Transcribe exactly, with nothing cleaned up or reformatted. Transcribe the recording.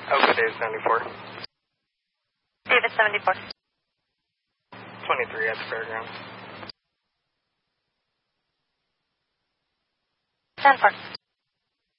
Oakwood Davis seventy-four. Davis seventy-four. twenty-three at the fairgrounds. ten four.